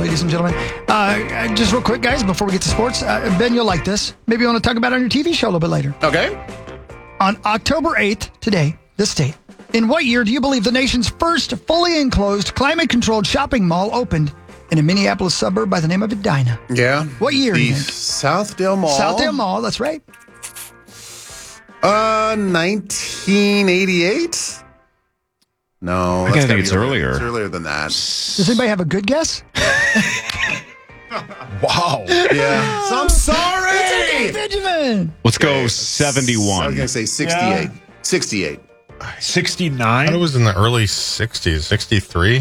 ladies and gentlemen. Just real quick, guys, before we get to sports, Ben, you'll like this. Maybe you want to talk about it on your TV show a little bit later. Okay. On October 8th, today, this date, in what year do you believe the nation's first fully enclosed, climate-controlled shopping mall opened in a Minneapolis suburb by the name of Edina? Yeah. What year do The you think? Southdale Mall. Southdale Mall, that's right. 1988? No. I gotta think it's earlier. It's earlier than that. Does anybody have a good guess? Wow. Yeah. So I'm sorry. Hey, Benjamin! Let's go I was 71. going to say 68. 68. 69? It was in the early 60s, 63.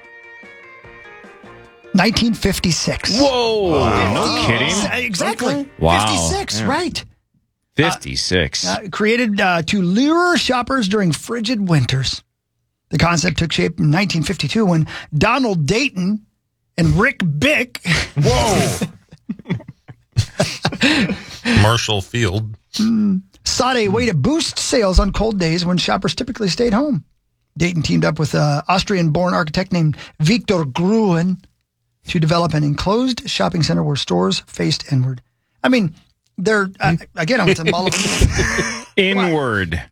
1956. Whoa! No kidding. Exactly. Wow. 56, Yeah. right. 56. Created to lure shoppers during frigid winters. The concept took shape in 1952 when Donald Dayton and Rick Bick Marshall Field. sought a way to boost sales on cold days when shoppers typically stayed home. Dayton teamed up with an Austrian-born architect named Victor Gruen to develop an enclosed shopping center where stores faced inward. I mean, they're, again, I went to the Mall of... Inward.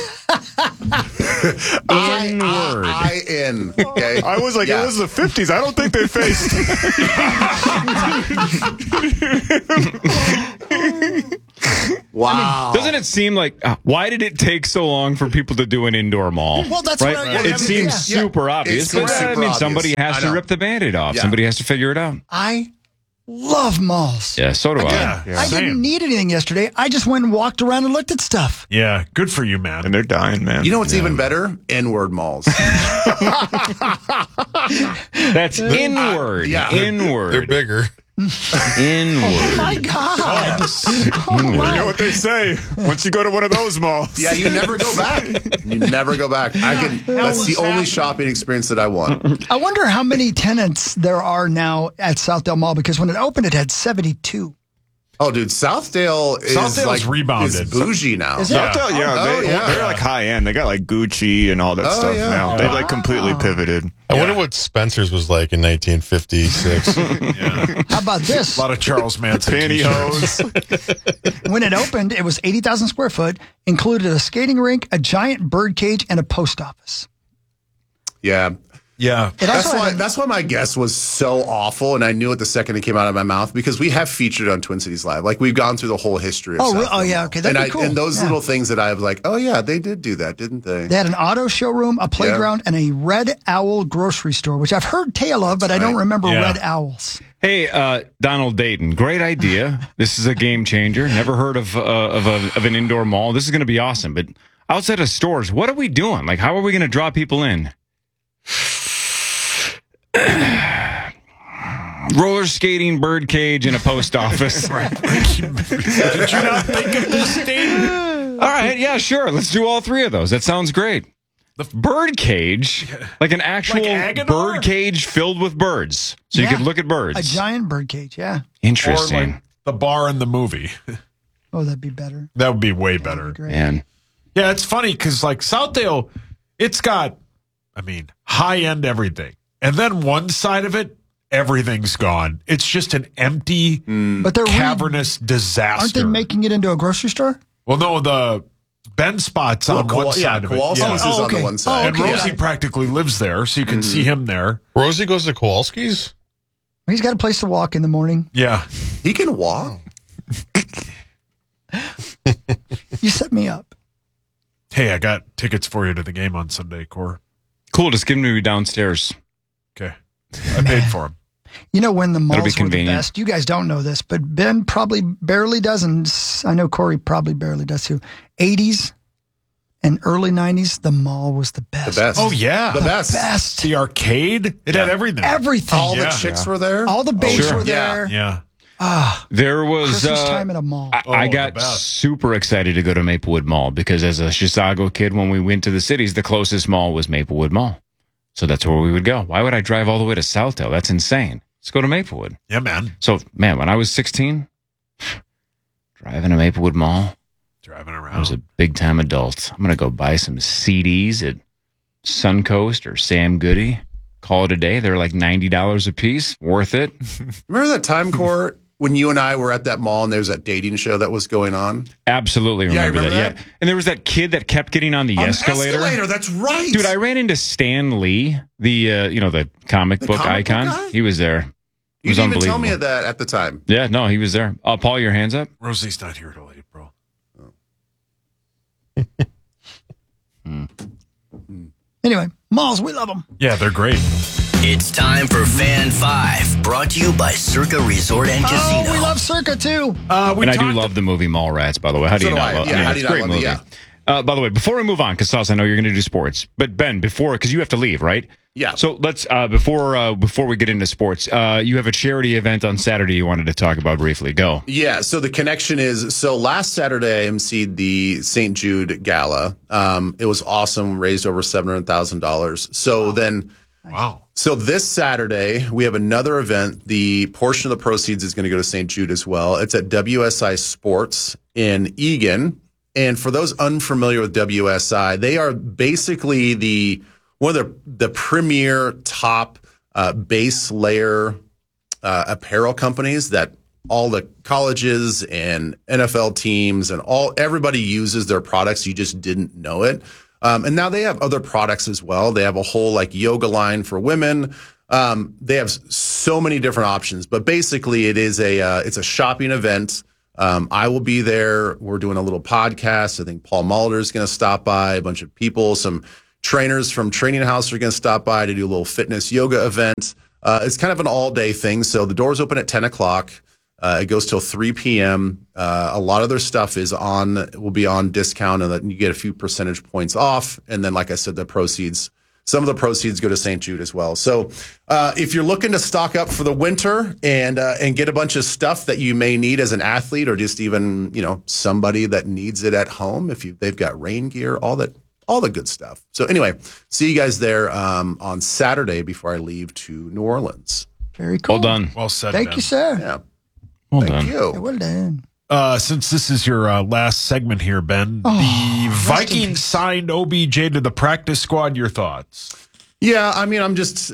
Inward. I-N. Okay. I was like, Yeah. it was the 50s. I don't think they faced. Wow. Doesn't it seem like, why did it take so long for people to do an indoor mall? Well, that's right? what I- It seems super obvious, It seems but super somebody obvious. has I to know. rip the Band-Aid off. Yeah. Somebody has to figure it out. I love malls. Yeah, so do I. I didn't need anything yesterday. I just went and walked around and looked at stuff. Yeah, good for you, man. And they're dying, man. You know what's even better? N-word malls. That's inward. Yeah. They're Inward. bigger. Inward. My God. You know what they say. Once you go to one of those malls. Yeah, you never go back. You never go back. That's the only shopping experience that I want. I wonder how many tenants there are now at Southdale Mall, because when it opened, it had 72. Oh, dude, Southdale is Southdale's like rebounded. is bougie now. Is it? Yeah. Oh, They're like high end. They got like Gucci and all that stuff yeah. now. They've like completely pivoted. I wonder what Spencer's was like in 1956. How about this? A lot of Charles Manson Pantyhose. When it opened, it was 80,000 square foot, included a skating rink, a giant bird cage, and a post office. Yeah. Yeah. It also That's why my guess was so awful, and I knew it the second it came out of my mouth, because we have featured on Twin Cities Live. Like, we've gone through the whole history of Oh, Southdale yeah, Mall. okay, that'd and be cool. And those Yeah. little things that I was like, oh, yeah, they did do that, didn't they? They had an auto showroom, a playground, and a Red Owl grocery store, which I've heard tale of, but I don't remember Yeah. Red Owls. Hey, Donald Dayton, great idea. This is a game changer. Never heard of an indoor mall. This is going to be awesome. But outside of stores, what are we doing? Like, how are we going to draw people in? Roller skating, bird cage, and a post office. Did you not think of this, Steve? All right, yeah, sure. Let's do all three of those. That sounds great. The bird cage, like an actual Like Agador? bird cage filled with birds, so you Yeah. could look at birds. A giant bird cage, yeah. Or Interesting, like the bar in the movie. Oh, that'd be better. That would be way better. Great. man. Yeah, it's funny because like Southdale, it's got, I mean, high end everything. And then one side of it, everything's gone. It's just an empty, But they're cavernous disaster. aren't they making it into a grocery store? Well, no, the Ben spot's on one side of it. Kowalski's is on okay. the one side. And Rosie practically lives there, so you can see him there. Rosie goes to Kowalski's? He's got a place to walk in the morning. Yeah. He can walk. You set me up. Hey, I got tickets for you to the game on Sunday, Core. Cool. Just give me downstairs. Okay. I paid for him. You know when the malls be were the convenient. best? You guys don't know this, but Ben probably barely does, and I know Corey probably barely does too. 80s and early 90s, the mall was the best. The best. Oh, yeah. The best. Best. The arcade, it had everything. Everything. All Yeah. the chicks were there. All the babes Sure. were there. Yeah. There was Christmas time at a mall. I the got best. super excited to go to Maplewood Mall because as a Chisago kid, when we went to the cities, the closest mall was Maplewood Mall. So that's where we would go. Why would I drive all the way to Southdale? That's insane. Let's go to Maplewood. Yeah, man. So, man, when I was 16, driving to Maplewood Mall, Driving I was a around. big-time adult. I'm going to go buy some CDs at Suncoast or Sam Goody. Call it a day. They're like $90 a piece. Worth it. Remember that time, Core, when you and I were at that mall and there was that dating show that was going on? Absolutely remember, remember that. that? Yeah. And there was that kid that kept getting on the escalator. That's right. Dude, I ran into Stan Lee, the comic book comic book icon. guy? He was there. It You was didn't even tell unbelievable. me that at the time. Yeah, no, he was there. Paul, your hands up. Rosie's not here till April. Anyway, malls, we love them. Yeah, they're great. It's time for Fan 5, brought to you by Circa Resort and Casino. Oh, we love Circa too. And I do love the movie Mallrats, by the way. How do So you do not I. love it? Yeah, how do It's you a not great love it? movie. Yeah. By the way, before we move on, because Sauce, I know you're going to do sports, but Ben, because you have to leave, right? Yeah. So let's before we get into sports, you have a charity event on Saturday you wanted to talk about briefly. Go. Yeah, so the connection is, so last Saturday I emceed the St. Jude Gala. It was awesome, raised over $700,000. So then, Wow. so this Saturday we have another event. The portion of the proceeds is going to go to St. Jude as well. It's at WSI Sports in Eagan. And for those unfamiliar with WSI, they are basically one of the premier top base layer apparel companies that all the colleges and NFL teams and everybody uses their products. You just didn't know it. And now they have other products as well. They have a whole like yoga line for women. They have so many different options, but basically it's a shopping event. I will be there. We're doing a little podcast. I think Paul Mulder is going to stop by, a bunch of people, some trainers from Training House are going to stop by to do a little fitness yoga event. It's kind of an all-day thing. So the doors open at 10 o'clock. It goes till 3 p.m. A lot of their stuff will be on discount, and then you get a few percentage points off. And then, like I said, some of the proceeds go to St. Jude as well. So if you're looking to stock up for the winter and get a bunch of stuff that you may need as an athlete, or just even somebody that needs it at home, they've got rain gear, all the good stuff. So anyway, see you guys there on Saturday before I leave to New Orleans. Very cool. Well done. Well said. Thank Ben. you, sir. Yeah, Well thank done. you. Yeah, well done. Since this is your last segment here, Ben, the rest in Vikings peace. signed OBJ to the practice squad. Your thoughts? Yeah, I mean, I'm just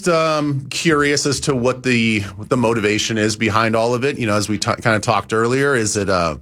curious as to what the motivation is behind all of it. As we kind of talked earlier, is it a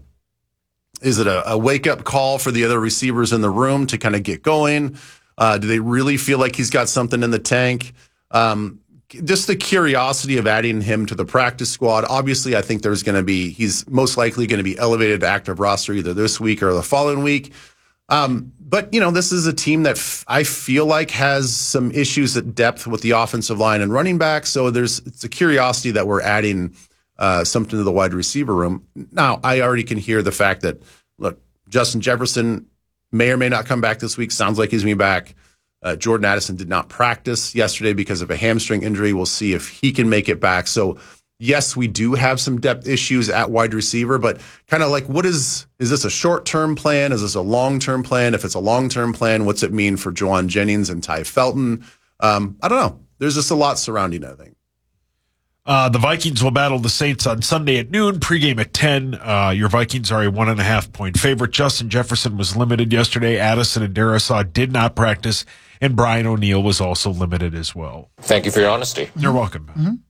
wake up call for the other receivers in the room to kind of get going? Do they really feel like he's got something in the tank? Just the curiosity of adding him to the practice squad. Obviously, I think he's most likely going to be elevated to active roster either this week or the following week. But this is a team that I feel like has some issues at depth with the offensive line and running back. So it's a curiosity that we're adding something to the wide receiver room. Now, I already can hear the fact that, look, Justin Jefferson may or may not come back this week. Sounds like he's going to be back. Jordan Addison did not practice yesterday because of a hamstring injury. We'll see if he can make it back. So, yes, we do have some depth issues at wide receiver, but kind of like, is this a short-term plan? Is this a long-term plan? If it's a long-term plan, what's it mean for Juwan Jennings and Ty Felton? I don't know. There's just a lot surrounding it, I think. The Vikings will battle the Saints on Sunday at noon, pregame at 10. Your Vikings are a 1.5-point favorite. Justin Jefferson was limited yesterday. Addison and Darisaw did not practice, and Brian O'Neill was also limited as well. Thank you for your honesty. You're welcome.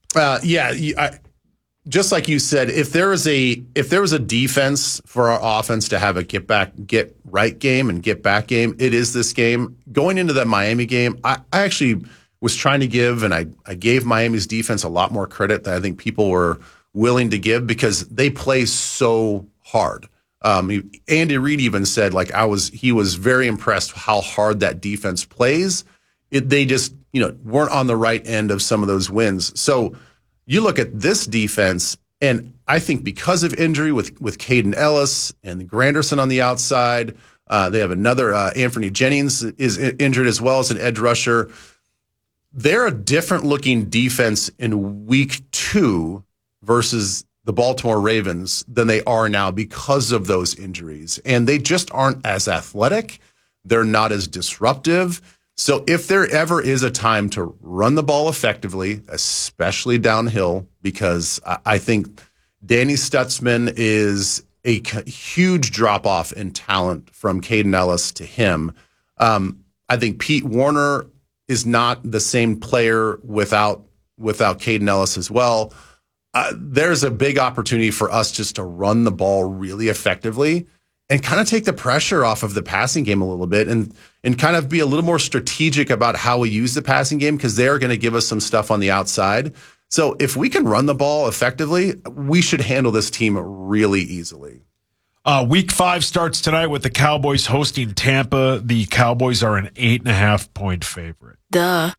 Just like you said, if there was a defense for our offense to have a get right game and get back game, it is this game. Going into that Miami game, I actually was trying to give, and I gave Miami's defense a lot more credit than I think people were willing to give, because they play so hard. Andy Reid even said, he was very impressed how hard that defense plays. They just, weren't on the right end of some of those wins. So you look at this defense, and I think because of injury with Caden Ellis and Granderson on the outside, they have another Anthony Jennings is injured as well as an edge rusher. They're a different looking defense in week 2 versus the Baltimore Ravens than they are now because of those injuries. And they just aren't as athletic. They're not as disruptive. So if there ever is a time to run the ball effectively, especially downhill, because I think Danny Stutzman is a huge drop-off in talent from Caden Ellis to him. I think Pete Warner is not the same player without Caden Ellis as well. There's a big opportunity for us just to run the ball really effectively and kind of take the pressure off of the passing game a little bit and kind of be a little more strategic about how we use the passing game, because they're going to give us some stuff on the outside. So if we can run the ball effectively, we should handle this team really easily. Week 5 starts tonight with the Cowboys hosting Tampa. The Cowboys are an 8.5-point favorite. Duh.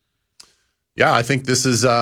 Yeah, I think this is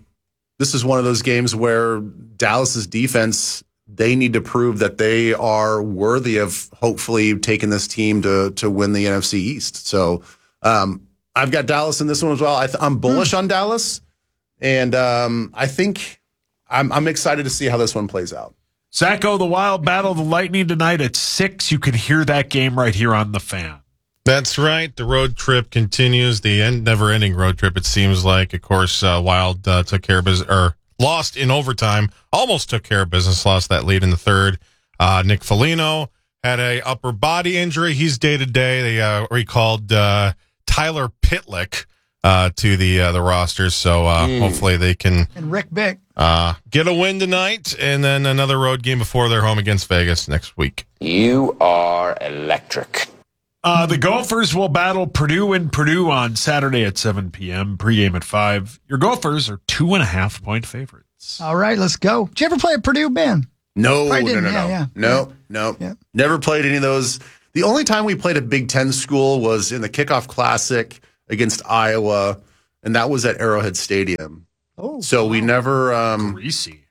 one of those games where Dallas's defense, they need to prove that they are worthy of hopefully taking this team to win the NFC East. So I've got Dallas in this one as well. I'm bullish on Dallas, and I think I'm excited to see how this one plays out. Zacho, the Wild battle the Lightning tonight at 6. You can hear that game right here on The Fan. That's right. The road trip continues. The never-ending road trip, it seems like. Of course, Wild took care of business, or lost in overtime. Almost took care of business. Lost that lead in the third. Nick Foligno had a upper body injury. He's day-to-day. They recalled Tyler Pitlick to the rosters. So hopefully they can And Rick Bick. get a win tonight, and then another road game before they're home against Vegas next week. You are electric. The Gophers will battle Purdue in Purdue on Saturday at 7 p.m. Pregame at 5. Your Gophers are 2.5-point favorites. All right, let's go. Did you ever play at Purdue, Ben? No. Yeah. Never played any of those. The only time we played a Big Ten school was in the Kickoff Classic against Iowa, and that was at Arrowhead Stadium. Oh, so we never. Greasy.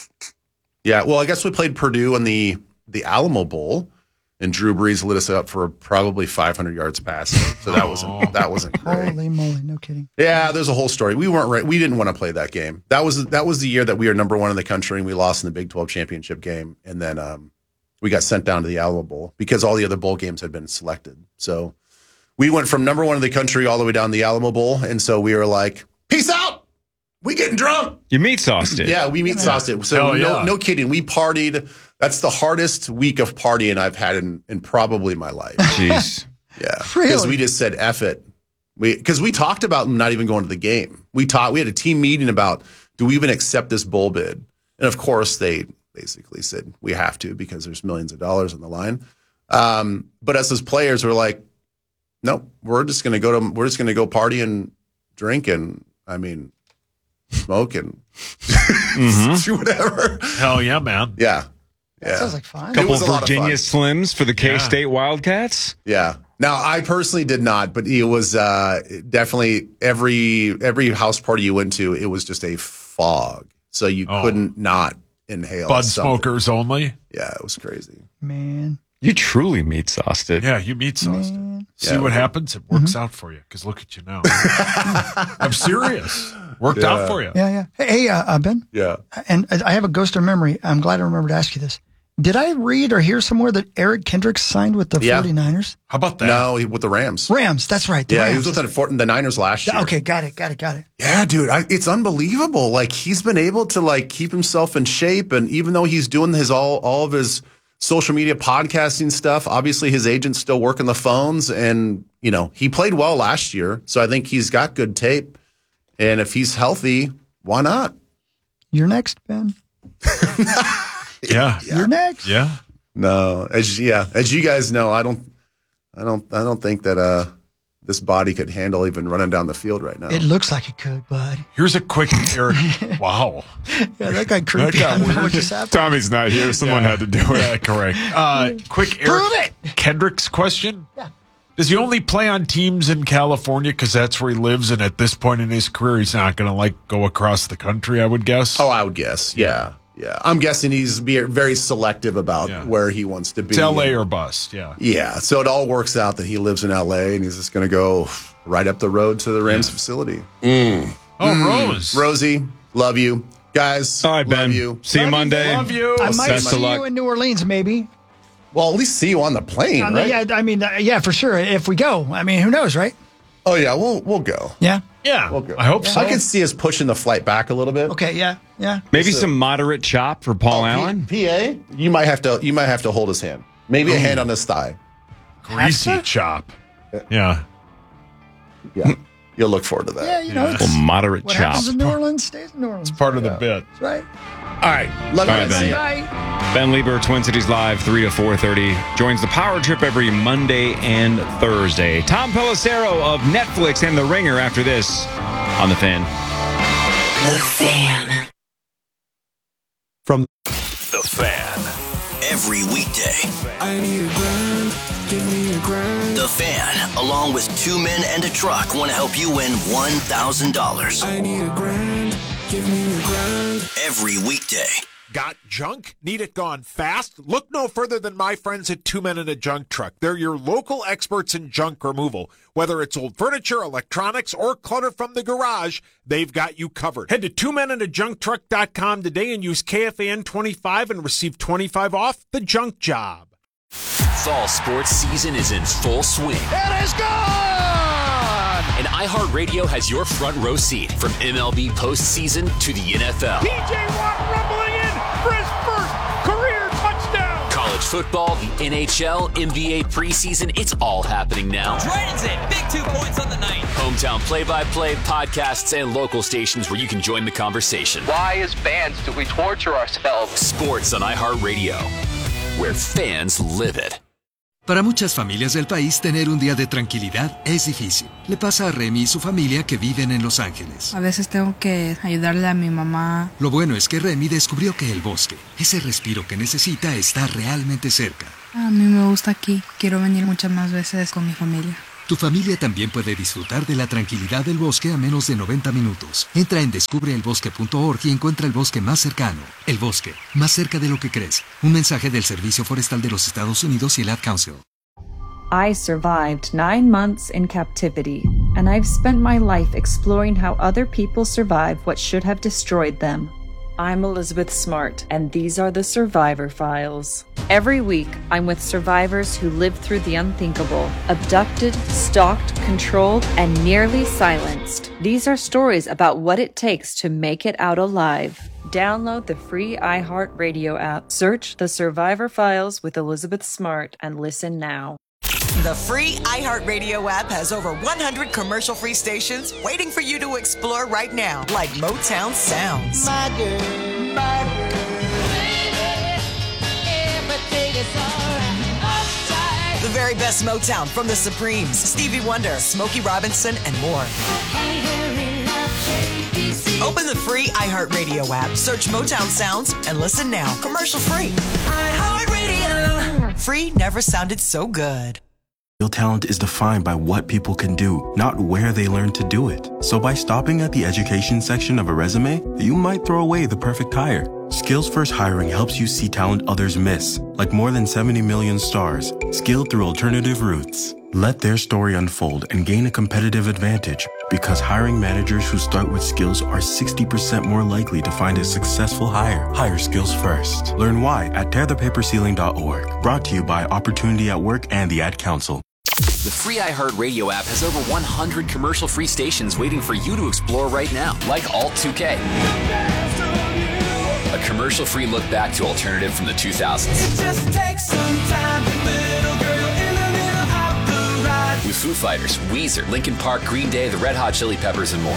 Yeah, well, I guess we played Purdue in the Alamo Bowl, and Drew Brees lit us up for probably 500 yards passing. So that wasn't great. Holy moly, no kidding. Yeah, there's a whole story. We weren't right. We didn't want to play that game. That was the year that we were number 1 in the country, and we lost in the Big 12 championship game, and then we got sent down to the Alamo Bowl because all the other bowl games had been selected. So we went from number 1 in the country all the way down to the Alamo Bowl, and so we were like, peace out. We getting drunk. You meat sauced it. Yeah, we meat sauced it. So no kidding. We partied. That's the hardest week of partying I've had in probably my life. Jeez. Yeah. Really? Because we just said F it. Because we talked about not even going to the game. We had a team meeting about, do we even accept this bowl bid? And of course they basically said we have to because there's millions of dollars on the line. But us as players were like, no, we're just gonna go party and drink and smoke and do whatever. Hell yeah, man. Yeah. That sounds like fun. Couple was a lot of Virginia fun. Slims for the K-State Wildcats. Yeah. Now, I personally did not, but it was definitely every house party you went to, it was just a fog. So you couldn't not inhale. Bud something. Smokers only. Yeah, it was crazy. Man. You truly meat sauced it. Yeah, you meat sauced it. See Yeah. what happens? It works out for you, because look at you now. I'm serious. Worked out for you. Yeah. Hey, Ben. Yeah. And I have a ghost of memory. I'm glad I remembered to ask you this. Did I read or hear somewhere that Eric Kendricks signed with the 49ers? How about that? No, with the Rams. Rams, that's right. The Yeah, Rams. he was with the Niners last year. Okay, got it. Yeah, dude, it's unbelievable. Like, he's been able to keep himself in shape, and even though he's doing all of his social media podcasting stuff, obviously his agent's still working the phones, and he played well last year, so I think he's got good tape. And if he's healthy, why not? You're next, Ben. Yeah. You're next. Yeah. No, as you guys know, I don't think that this body could handle even running down the field right now. It looks like it could, bud. Here's a quick Eric. Wow. Yeah, that guy creepy. That got I don't know weird. what just happened. Tommy's not here. Someone had to do it. Yeah, correct. Quick Prove Eric it. Kendricks question. Yeah. Does he only play on teams in California because that's where he lives, and at this point in his career, he's not going to go across the country, I would guess? Oh, I would guess. Yeah. I'm guessing he's very selective about where he wants to be. It's L.A. or bust, yeah. Yeah, so it all works out that he lives in L.A. and he's just going to go right up the road to the Rams facility. Rose. Rosie, love you. Guys, All right, Ben. love you. See you Monday. Love you. I might Best of see luck. you in New Orleans, maybe. Well, at least see you on the plane, right? Yeah, for sure. If we go, who knows, right? Oh, yeah, we'll go. Yeah. Yeah, We'll go. I hope so. I can see us pushing the flight back a little bit. Okay, yeah. Maybe some moderate chop for Paul Allen. PA, you might have to hold his hand. Maybe a hand on his thigh. Greasy chop. Yeah. Yeah. You'll look forward to that. Yeah, you know, Well, moderate what chop. happens in New Orleans stays in New Orleans. It's part of the bit. That's right. All right. Love All you right, guys. Ben. Bye. Ben Lieber, Twin Cities Live, 3 to 4:30. Joins the Power Trip every Monday and Thursday. Tom Pelissero of Netflix and The Ringer after this on The Fan. The Fan. From The Fan. Every weekday. I need a grind. Give me a grind. The Fan, along with 2 men and a truck, want to help you win $1,000. I need a grind. Give me a grind. Every weekday. Got junk? Need it gone fast? Look no further than my friends at 2 Men and a Junk Truck. They're your local experts in junk removal. Whether it's old furniture, electronics, or clutter from the garage, they've got you covered. Head to 2menandajuncktruck.com today and use KFAN25 and receive 25 off the junk job. Fall sports season is in full swing. It is gone! And iHeartRadio has your front row seat from MLB postseason to the NFL. P.J. Watt rumbling in for his first career touchdown! College football, the NHL, NBA preseason, it's all happening now. Dragons in, big 2 points on the night. Hometown play-by-play, podcasts, and local stations where you can join the conversation. Why, as fans, do we torture ourselves? Sports on iHeartRadio, where fans live it. Para muchas familias del país, tener un día de tranquilidad es difícil. Le pasa a Remy y su familia que viven en Los Ángeles. A veces tengo que ayudarle a mi mamá. Lo bueno es que Remy descubrió que el bosque, ese respiro que necesita, está realmente cerca. A mí me gusta aquí. Quiero venir muchas más veces con mi familia. Tu familia también puede disfrutar de la tranquilidad del bosque a menos de 90 minutos. Entra en descubreelbosque.org y encuentra el bosque más cercano. El bosque, más cerca de lo que crees. Un mensaje del Servicio Forestal de los Estados Unidos y el Ad Council. I survived 9 months in captivity, and I've spent my life exploring how other people survive what should have destroyed them. I'm Elizabeth Smart, and these are the Survivor Files. Every week, I'm with survivors who lived through the unthinkable, abducted, stalked, controlled, and nearly silenced. These are stories about what it takes to make it out alive. Download the free iHeartRadio app, search The Survivor Files with Elizabeth Smart, and listen now. The free iHeartRadio app has over 100 commercial-free stations waiting for you to explore right now, like Motown Sounds. My girl, baby, everything is alright. Uptight. The very best Motown from the Supremes, Stevie Wonder, Smokey Robinson, and more. Open the free iHeartRadio app, search Motown Sounds, and listen now. Commercial-free. iHeartRadio. Free never sounded so good. Real talent is defined by what people can do, not where they learn to do it. So by stopping at the education section of a resume, you might throw away the perfect hire. Skills First Hiring helps you see talent others miss, like more than 70 million stars, skilled through alternative routes. Let their story unfold and gain a competitive advantage, because hiring managers who start with skills are 60% more likely to find a successful hire. Hire skills first. Learn why at tearthepaperceiling.org. Brought to you by Opportunity at Work and the Ad Council. The free iHeartRadio app has over 100 commercial-free stations waiting for you to explore right now, like Alt 2K. A commercial-free look back to alternative from the 2000s. It just takes some time, little girl in the middle of the ride. With Foo Fighters, Weezer, Linkin Park, Green Day, the Red Hot Chili Peppers, and more.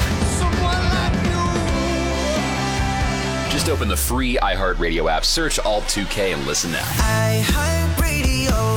Just open the free iHeartRadio app, search Alt 2K, and listen now. iHeartRadio.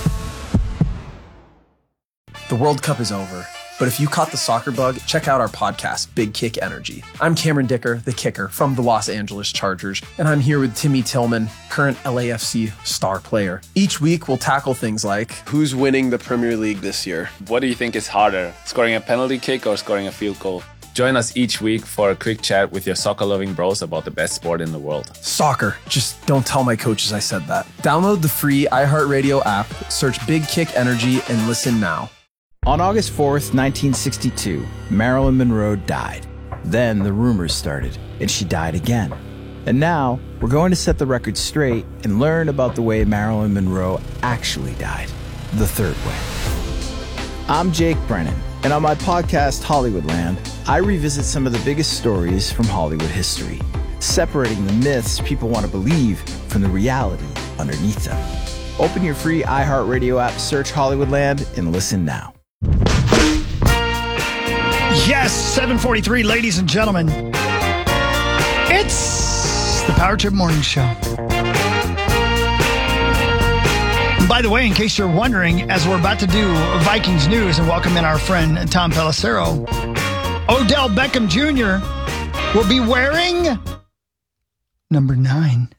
The World Cup is over, but if you caught the soccer bug, check out our podcast, Big Kick Energy. I'm Cameron Dicker, the kicker from the Los Angeles Chargers, and I'm here with Timmy Tillman, current LAFC star player. Each week, we'll tackle things like, who's winning the Premier League this year? What do you think is harder, scoring a penalty kick or scoring a field goal? Join us each week for a quick chat with your soccer-loving bros about the best sport in the world. Soccer. Just don't tell my coaches I said that. Download the free iHeartRadio app, search Big Kick Energy, and listen now. On August 4th, 1962, Marilyn Monroe died. Then the rumors started, and she died again. And now, we're going to set the record straight and learn about the way Marilyn Monroe actually died. The third way. I'm Jake Brennan, and on my podcast, Hollywoodland, I revisit some of the biggest stories from Hollywood history, separating the myths people want to believe from the reality underneath them. Open your free iHeartRadio app, search Hollywoodland, and listen now. Yes, 7:43, ladies and gentlemen. It's the Power Trip Morning Show. And by the way, in case you're wondering, as we're about to do Vikings news and welcome in our friend Tom Pelissero, Odell Beckham Jr. will be wearing number 9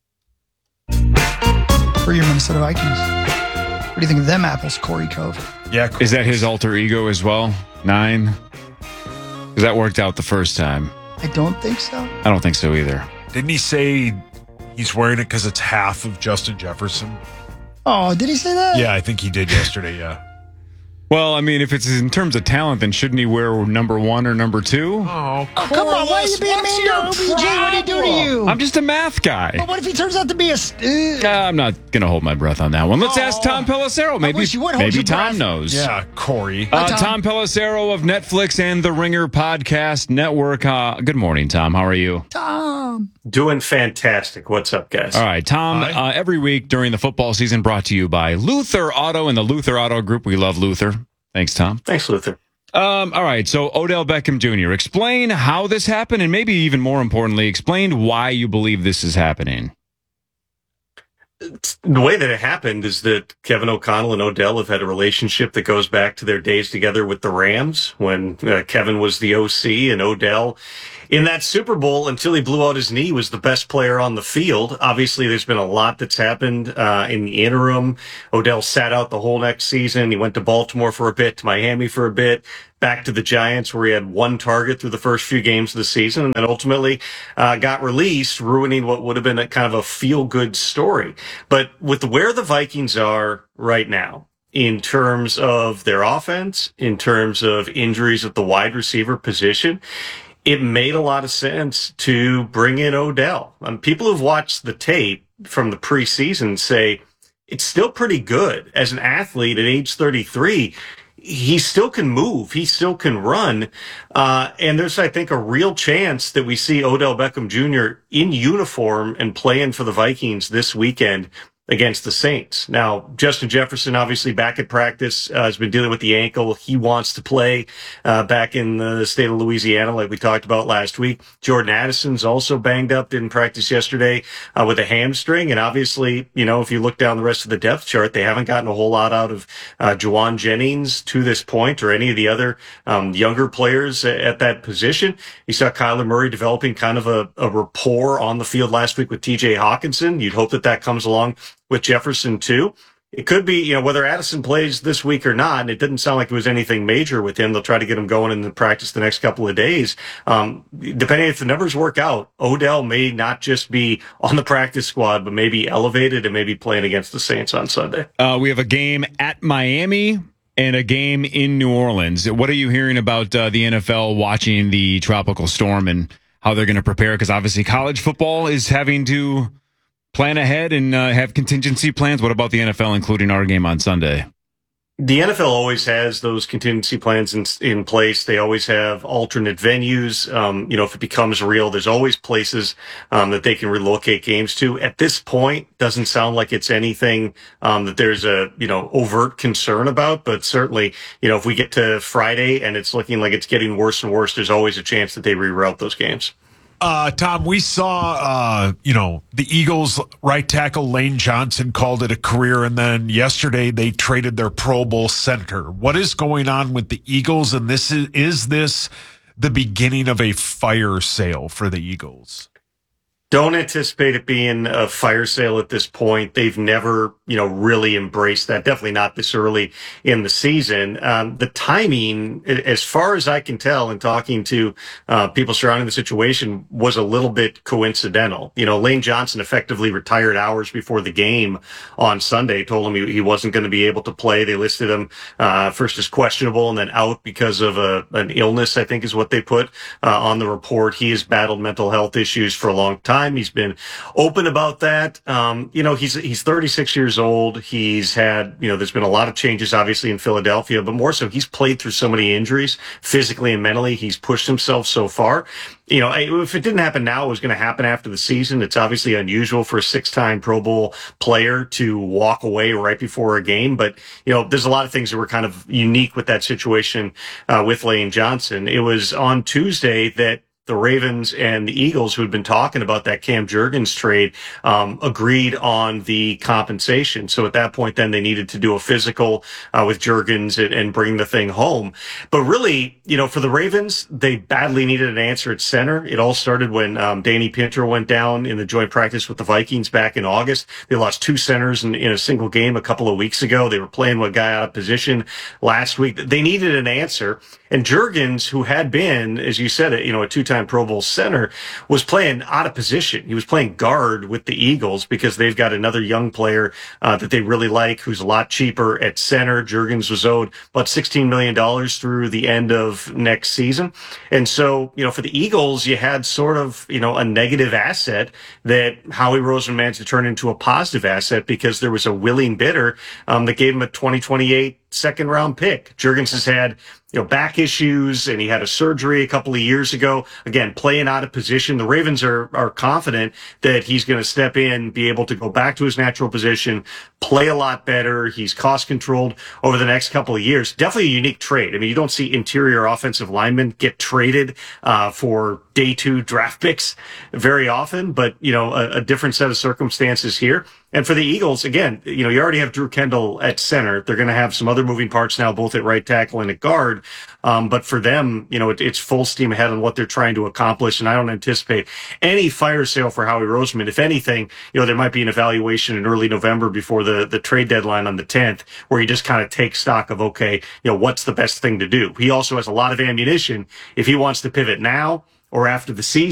for your Minnesota Vikings. What do you think of them apples, Corey Cove? Yeah. Is that his alter ego as well? 9? Because that worked out the first time. I don't think so. I don't think so either. Didn't he say he's wearing it because it's half of Justin Jefferson? Oh, did he say that? Yeah, I think he did yesterday, yeah. Well, I mean, if it's in terms of talent, then shouldn't he wear number 1 or number 2? Oh, come on. Why are you being mean to OBJ? What did he do to you? I'm just a math guy. But what if he turns out to be a... I'm not going to hold my breath on that one. Let's ask Tom Pelissero. Maybe, wish you would hold maybe your Tom breath. knows. Yeah, Corey. Tom Pelissero of Netflix and the Ringer Podcast Network. Good morning, Tom. How are you? Tom. Doing fantastic. What's up, guys? All right, Tom. Every week during the football season, brought to you by Luther Auto and the Luther Auto Group. We love Luther. Thanks, Tom. Thanks, Luther. All right, so Odell Beckham Jr., explain how this happened, and maybe even more importantly, explain why you believe this is happening. The way that it happened is that Kevin O'Connell and Odell have had a relationship that goes back to their days together with the Rams when Kevin was the OC and Odell in that Super Bowl until he blew out his knee was the best player on the field. Obviously, there's been a lot that's happened in the interim. Odell sat out the whole next season. He went to Baltimore for a bit, to Miami for a bit, back to the Giants where he had 1 target through the first few games of the season and then ultimately got released, ruining what would have been a kind of a feel-good story. But with where the Vikings are right now, in terms of their offense, in terms of injuries at the wide receiver position, it made a lot of sense to bring in Odell. People who've watched the tape from the preseason say it's still pretty good. As an athlete at age 33, he still can move. He still can run. And there's, I think, a real chance that we see Odell Beckham Jr. in uniform and playing for the Vikings this weekend against the Saints. Now, Justin Jefferson, obviously back at practice, has been dealing with the ankle. He wants to play back in the state of Louisiana, like we talked about last week. Jordan Addison's also banged up, didn't practice yesterday with a hamstring. And obviously, you know, if you look down the rest of the depth chart, they haven't gotten a whole lot out of Juwan Jennings to this point or any of the other younger players at that position. You saw Kyler Murray developing kind of a rapport on the field last week with TJ Hawkinson. You'd hope that that comes along with Jefferson too. It could be, you know, whether Addison plays this week or not, and it didn't sound like it was anything major with him. They'll try to get him going in the practice the next couple of days. Depending if the numbers work out, Odell may not just be on the practice squad, but maybe elevated and maybe playing against the Saints on Sunday. We have a game at Miami and a game in New Orleans. What are you hearing about the NFL watching the tropical storm and how they're going to prepare? Because obviously college football is having to plan ahead and have contingency plans. What about the NFL, including our game on Sunday? The NFL always has those contingency plans in place. They always have alternate venues. You know, if it becomes real, there's always places that they can relocate games to. At this point, doesn't sound like it's anything that there's a, you know, overt concern about. But certainly, you know, if we get to Friday and it's looking like it's getting worse and worse, there's always a chance that they reroute those games. Tom, we saw, you know, the Eagles right tackle Lane Johnson called it a career, and then yesterday they traded their Pro Bowl center. What is going on with the Eagles, and is this the beginning of a fire sale for the Eagles? Don't anticipate it being a fire sale at this point. They've never, you know, really embraced that. Definitely not this early in the season. The timing, as far as I can tell, in talking to people surrounding the situation, was a little bit coincidental. You know, Lane Johnson effectively retired hours before the game on Sunday. Told him he wasn't going to be able to play. They listed him first as questionable and then out because of an illness, I think is what they put on the report. He has battled mental health issues for a long time. time. He's been open about that. He's 36 years old. He's had, there's been a lot of changes, obviously, in Philadelphia, but more so, he's played through so many injuries, physically and mentally. He's pushed himself so far. If it didn't happen now, it was going to happen after the season. It's obviously unusual for a 6-time Pro Bowl player to walk away right before a game. But, there's a lot of things that were kind of unique with that situation with Lane Johnson. It was on Tuesday that the Ravens and the Eagles, who had been talking about that Cam Jurgens trade, agreed on the compensation. So at that point, then they needed to do a physical with Jurgens and bring the thing home. But really, for the Ravens, they badly needed an answer at center. It all started when Danny Pinter went down in the joint practice with the Vikings back in August. They lost 2 centers in a single game a couple of weeks ago. They were playing with a guy out of position last week. They needed an answer. And Jurgens, who had been, as you said, a 2-time Pro Bowl center, was playing out of position. He was playing guard with the Eagles because they've got another young player that they really like, who's a lot cheaper at center. Jurgens was owed about $16 million through the end of next season. And so, for the Eagles, you had sort of, a negative asset that Howie Roseman managed to turn into a positive asset because there was a willing bidder that gave him a 2028 second-round pick. Jurgens has had back issues, and he had a surgery a couple of years ago. Again, playing out of position. The Ravens are confident that he's going to step in, be able to go back to his natural position, play a lot better. He's cost-controlled over the next couple of years. Definitely a unique trade. I mean, you don't see interior offensive linemen get traded for day 2 draft picks very often, but, a different set of circumstances here. And for the Eagles, again, you already have Drew Kendall at center. They're going to have some other moving parts now, both at right tackle and at guard. But for them, it's full steam ahead on what they're trying to accomplish. And I don't anticipate any fire sale for Howie Roseman. If anything, there might be an evaluation in early November before the trade deadline on the 10th, where he just kind of takes stock of, okay, what's the best thing to do? He also has a lot of ammunition if he wants to pivot now or after the season.